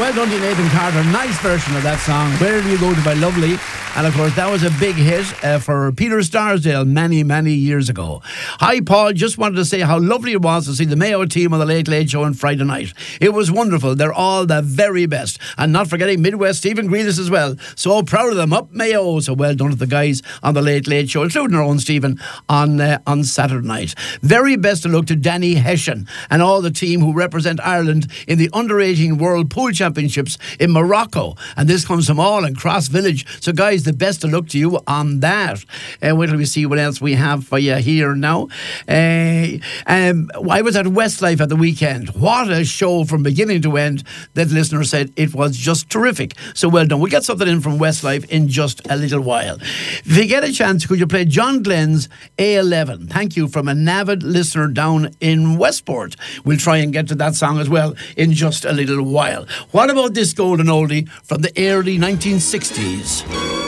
Well done to Nathan Carter. Nice version of that song, Where Do You Go to My Lovely? And of course, that was a big hit for Peter Starsdale many, many years ago. Hi, Paul. Just wanted to say how lovely it was to see the Mayo team on the Late Late Show on Friday night. It was wonderful. They're all the very best. And not forgetting Midwest Stephen Grealis as well. So proud of them. Up Mayo. So well done to the guys on the Late Late Show, including our own Stephen on Saturday night. Very best of luck to Danny Hessian and all the team who represent Ireland in the Under-18 World Pool Championships in Morocco. And this comes from all in Cross Village. So guys, the best of luck to you on that. Wait till we see what else we have for you here now. I was at Westlife at the weekend. What a show from beginning to end. That listener said it was just terrific. So well done. We'll get something in from Westlife in just a little while. If you get a chance, could you play John Glenn's A11? Thank you, from an avid listener down in Westport. We'll try and get to that song as well in just a little while. What about this golden oldie from the early 1960s?